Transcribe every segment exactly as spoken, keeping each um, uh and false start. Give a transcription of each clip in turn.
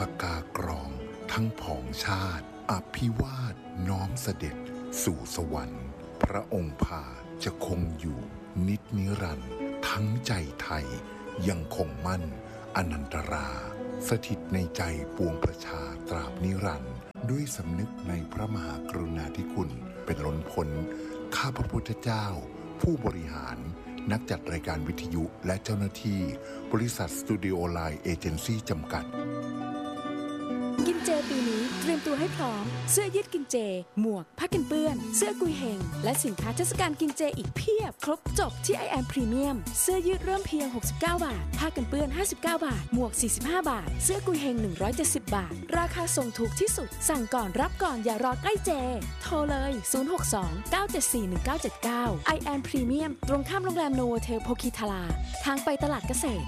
กากรองทั้งผองชาติอภิวาทน้อมเสด็จสู่สวรรค์พระองค์พาจะคงอยู่นิจนิรันดร์ทั้งใจไทยยังคงมั่นอนันตราสถิตในใจปวงประชาตราบนิรันดร์ด้วยสำนึกในพระมหากรุณาธิคุณเป็นล้นพ้นข้าพระพุทธเจ้าผู้บริหารนักจัดรายการวิทยุและเจ้าหน้าที่บริษัทสตูดิโอไลน์เอเจนซี่จำกัดกินเจปีนี้เตรียมตัวให้พร้อมเสื้อยืดกินเจหมวกผ้ากันเปื้อนเสื้อกุยเฮงและสินค้าเทศกาลกินเจอีกเพียบครบจบที่ ไอ แอม Premium เสื้อยืดเริ่มเพียงหกสิบเก้าบาทผ้ากันเปื้อนห้าสิบเก้าบาทหมวกสี่สิบห้าบาทเสื้อกุยเฮงหนึ่งร้อยเจ็ดสิบบาทราคาส่งถูกที่สุดสั่งก่อนรับก่อนอย่ารอใกล้เจโทรเลยศูนย์ หก สอง เก้า เจ็ด สี่ หนึ่ง เก้า เจ็ด เก้า ไอ แอม Premium ตรงข้ามโรงแรมโนโวเทลโพคิทาราทางไปตลาดเกษตร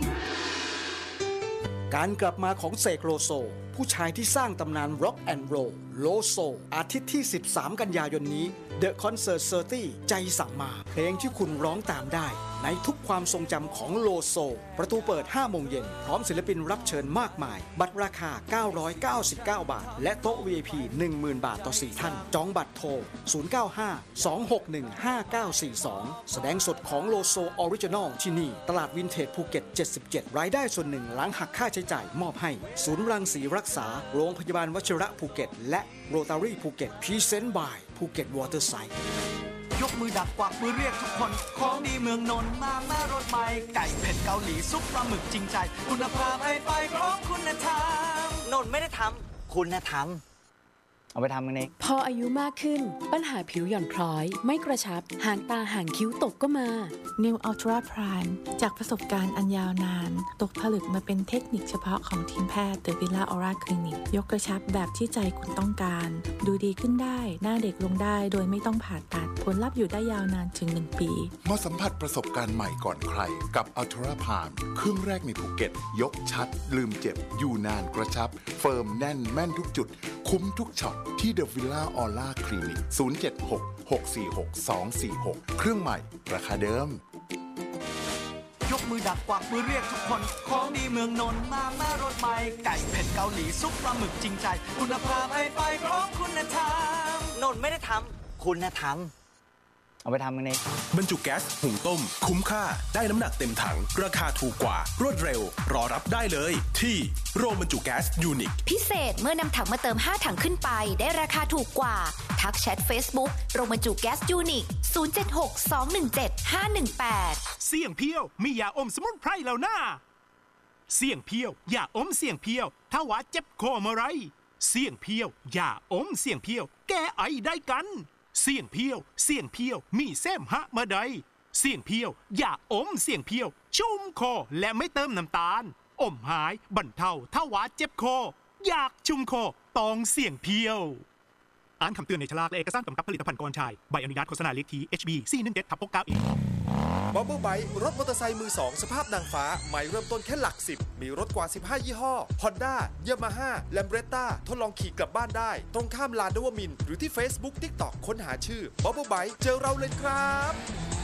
การกลับมาของเสกโลโซผู้ชายที่สร้างตำนานร็อกแอนด์โรลโลโซอาทิตย์ที่สิบสามกันยายนนี้เดอะคอนเสิร์ตสามสิบใจสั่งมาเพลงที่คุณร้องตามได้ในทุกความทรงจำของโลโซประตูเปิดห้าโมงเย็นพร้อมศิลปินรับเชิญมากมายบัตรราคาเก้าร้อยเก้าสิบเก้าบาทและโต๊ะ วี ไอ พี หนึ่งหมื่น บาทต่อสี่ท่านจองบัตรโทรศูนย์ เก้า ห้า สอง หก หนึ่ง ห้า เก้า สี่ สองแสดงสดของโลโซออริจินอลที่นี่ตลาดวินเทจภูเก็ตเจ็ดสิบเจ็ดรายได้ส่วนหนึ่งหลังหักค่าใช้จ่ายมอบให้ศูนย์รังสีรักษาโรงพยาบาลวชิระภูเก็ตและโรตารี่ภูเก็ตพรีเซนต์บายภูเก็ตวอเตอร์ไซด์ยกมือดักกวักมือเรียกทุกคนของดีเมืองนนท์มาแม่รถใหม่ไก่เผ็ดเกาหลีซุปปลาหมึกจริงใจคุณภาพให้ไปพร้อมคุณธรรมนนท์ไม่ได้ทำคุณธรรมเอาไปทำกันเองพออายุมากขึ้นปัญหาผิวหย่อนคล้อยไม่กระชับหางตาหางคิ้วตกก็มา New Ultra Prime จากประสบการณ์อันยาวนานตกผลึกมาเป็นเทคนิคเฉพาะของทีมแพทย์ The Villa Aura Clinic ยกกระชับแบบที่ใจคุณต้องการดูดีขึ้นได้หน้าเด็กลงได้โดยไม่ต้องผ่าตัดผลลัพธ์อยู่ได้ยาวนานถึงหนึ่งปีมาสัมผัสประสบการณ์ใหม่ก่อนใครกับ Ultra Prime เครื่องแรกในภูเก็ตยกชัดลืมเจ็บอยู่นานกระชับเฟิร์มแน่นแม่นทุกจุดคุ้มทุกช็อตที่ The Villa Aura Clinic ศูนย์ เจ็ด หก หก สี่ หก สอง สี่ หกเครื่องใหม่ราคาเดิมยกมือดักกวักมือเรียกทุกคนของดีเมืองนนท์มาแม่รถใหม่ไก่เผ็ดเกาหลีซุปปลาหมึกจริงใจคุณภาพให้ไปพร้อมคุณธรรมนนท์ไม่ได้ทำคุณธรรมเอาไปทำกันเองบรรจุแก๊สหุงต้มคุ้มค่าได้น้ำหนักเต็มถังราคาถูกกว่ารวดเร็วรอรับได้เลยที่โรงบรรจุแก๊สยูนิคพิเศษเมื่อนำถังมาเติมห้าถังขึ้นไปได้ราคาถูกกว่าทักแชท Facebook โรงบรรจุแก๊สยูนิคศูนย์ เจ็ด หก สอง หนึ่ง เจ็ด ห้า หนึ่ง แปดเสี่ยงเพียวมียาอมสมุนไพรแล้วนะเสี่ยงเพียวยาอมเสี่ยงเพียวถ้าว่าเจ็บคอเมื่อไรเสี่ยงเพียวยาอมเสี่ยงเพียวแก้ไอได้กันเสี่ยงเพียวเสี่ยงเพียวมีแซมฮะมาใดเสี่ยงเพียวอย่าอมเสี่ยงเพียวชุ่มคอและไม่เติมน้ำตาลอมหายบรรเทาถ้าว่าเจ็บคออยากชุ่มคอต้องเสี่ยงเพียวอ่านคำเตือนในฉลากและเอกสารกำกับผลิตภัณฑ์ก่อนใช้ใบอนุญาตโฆษณาเลขที่ เอช บี สี่ หนึ่ง เจ็ด หก เก้า เอบับเบิ้ลไบค์รถมอเตอร์ไซค์มือสองสภาพนางฟ้าใหม่เริ่มต้นแค่หลักสิบมีรถกว่าสิบห้ายี่ห้อ Honda Yamaha Lambretta ทดลองขี่กลับบ้านได้ตรงข้ามลานนวมินทร์หรือที่ Facebook TikTok ค้นหาชื่อบับเบิ้ลไบค์เจอเราเลยครับ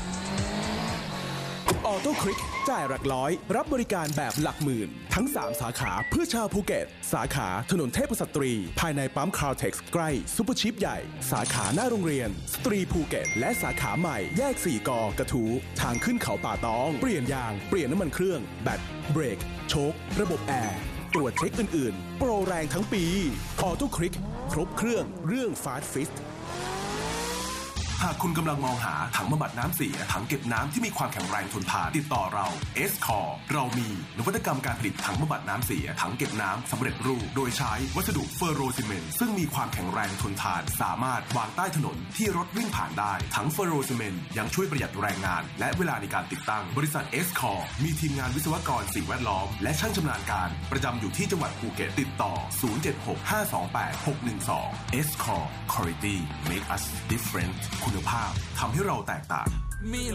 ออโต้คลิกจ่ายหลักร้อยรับบริการแบบหลักหมื่นทั้งสามสาขาเพื่อชาวภูเก็ตสาขาถนนเทพสตรีภายในปั๊มคาร์เท็กซ์ใกล้ซุปเปอร์ชิปใหญ่สาขาหน้าโรงเรียนสตรีภูเก็ตและสาขาใหม่แยกสี่กกระทูทางขึ้นเขาป่าตองเปลี่ยนยางเปลี่ยนน้ำมันเครื่องแบตเบรกโชคระบบแอร์ตรวจเช็คอื่นๆโปรแรงทั้งปีออโต้คลิกครบเครื่องเรื่องฟาสต์ฟิสหากคุณกำลังมองหาถังบำบัดน้ำเสียถังเก็บน้ำที่มีความแข็งแรงทนทานติดต่อเรา เอส คอร์ เรามีนวัตกรรมการผลิตถังบำบัดน้ำเสียถังเก็บน้ำสำเร็จรูปโดยใช้วัสดุเฟอร์โรซีเมนต์ซึ่งมีความแข็งแรงทนทานสามารถวางใต้ถนนที่รถวิ่งผ่านได้ถังเฟอร์โรซีเมนต์ยังช่วยประหยัดแรงงานและเวลาในการติดตั้งบริษัท เอส คอร์ มีทีมงานวิศวกรสิ่งแวดล้อมและช่างชำนาญการประจำอยู่ที่จังหวัดภูเก็ตติดต่อศูนย์ เจ็ด หก ห้า สอง แปด หก หนึ่ง สอง เอส คอร์ Quality Make us different คุณภาพทำให้เราแตกต่าง